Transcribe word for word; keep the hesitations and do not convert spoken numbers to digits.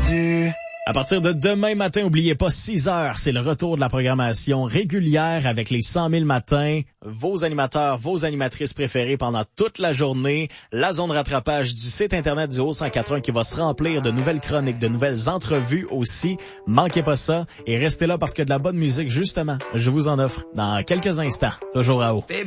perdu. À partir de demain matin, n'oubliez pas, six heures, c'est le retour de la programmation régulière avec les cent mille matins, vos animateurs, vos animatrices préférées pendant toute la journée, la zone rattrapage du site internet du Haut cent quatre-vingts qui va se remplir de nouvelles chroniques, de nouvelles entrevues aussi. Manquez pas ça et restez là parce que de la bonne musique, justement, je vous en offre dans quelques instants, toujours à haut.